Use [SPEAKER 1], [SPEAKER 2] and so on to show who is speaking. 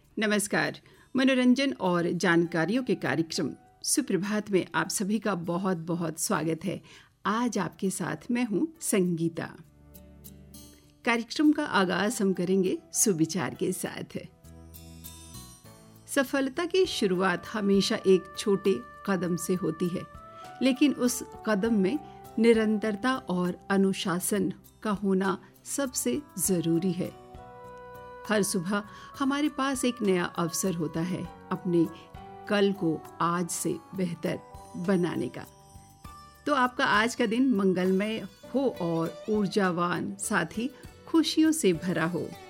[SPEAKER 1] नमस्कार। मनोरंजन और जानकारियों के कार्यक्रम सुप्रभात में आप सभी का बहुत बहुत स्वागत है। आज आपके साथ मैं हूं संगीता। कार्यक्रम का आगाज हम करेंगे सुविचार के साथ। सफलता की शुरुआत हमेशा एक छोटे कदम से होती है, लेकिन उस कदम में निरंतरता और अनुशासन का होना सबसे जरूरी है। हर सुबह हमारे पास एक नया अवसर होता है अपने कल को आज से बेहतर बनाने का। तो आपका आज का दिन मंगलमय हो और ऊर्जावान, साथ ही खुशियों से भरा हो।